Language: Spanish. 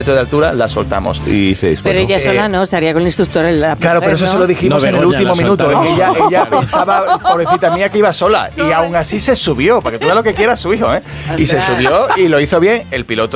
de altura, la soltamos. Y dices, Pero ella sola no, estaría con el instructor en la Claro, pero eso ¿no? se lo dijimos en el último minuto. soltamos. Ella pensaba, pobrecita mía, que iba sola. Y aún así se subió, para que tú veas lo que quiera su hijo, ¿eh? Y se subió y lo hizo bien. El piloto